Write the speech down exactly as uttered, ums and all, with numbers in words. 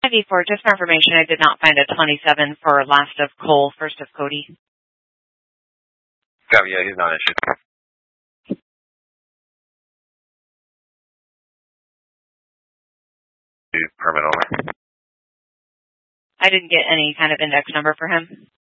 ninety-four, just for information, I did not find a twenty-seven for last of Cole, first of Cody. Oh, yeah, he's not issued. Permit only. I didn't get any kind of index number for him.